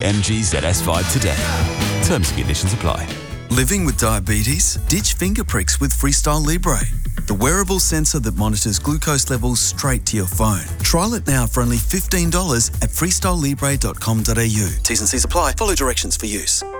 MGZS5 today. Terms and conditions apply. Living with diabetes? Ditch finger pricks with Freestyle Libre, the wearable sensor that monitors glucose levels straight to your phone. Trial it now for only $15 at freestylelibre.com.au. T's and C's apply. Follow directions for use.